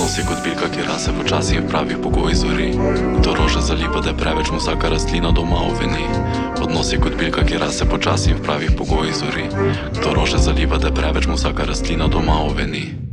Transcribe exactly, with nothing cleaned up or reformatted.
Odnos je kot bilka, ki rase počasi in v pravih pogojih zori. Kdo rože zaliva, da je preveč, mu vsaka rastlina doma oveni. Odnos je kot bilka, ki rase počasi in v pravih pogojih zori. Kdo rože zaliva, da je preveč, mu vsaka rastlina doma oveni.